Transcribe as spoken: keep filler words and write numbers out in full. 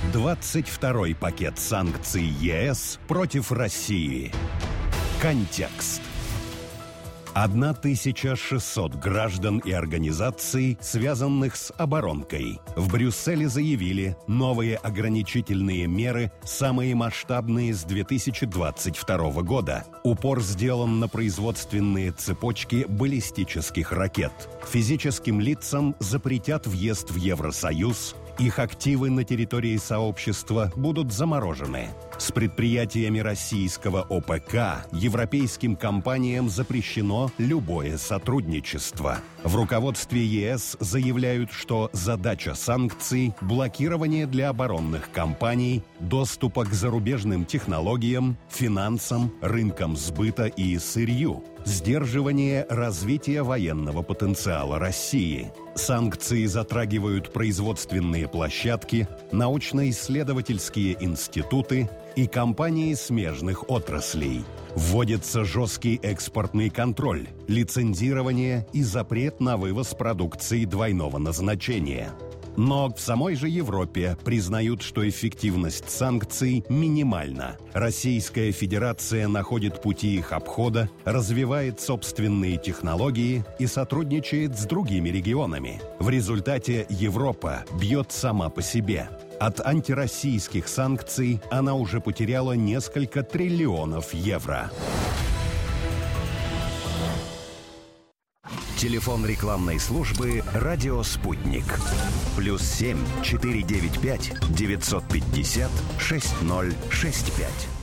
двадцать второй пакет санкций ЕС против России. Контекст. тысяча шестьсот граждан и организаций, связанных с оборонкой, в Брюсселе заявили, новые ограничительные меры самые масштабные с две тысячи двадцать второго года. Упор сделан на производственные цепочки баллистических ракет. Физическим лицам запретят въезд в Евросоюз. Их активы на территории сообщества будут заморожены. С предприятиями российского ОПК европейским компаниям запрещено любое сотрудничество. В руководстве ЕС заявляют, что задача санкций – блокирование для оборонных компаний доступа к зарубежным технологиям, финансам, рынкам сбыта и сырью, сдерживание развития военного потенциала России. Санкции затрагивают производственные площадки, научно-исследовательские институты и компании смежных отраслей. Вводится жесткий экспортный контроль, лицензирование и запрет на вывоз продукции двойного назначения. Но в самой же Европе признают, что эффективность санкций минимальна. Российская Федерация находит пути их обхода, развивает собственные технологии и сотрудничает с другими регионами. В результате Европа бьет сама по себе. От антироссийских санкций она уже потеряла несколько триллионов евро. Телефон рекламной службы «Радио Спутник». Плюс семь четыре девять пять девятьсот пятьдесят шесть ноль шесть пять.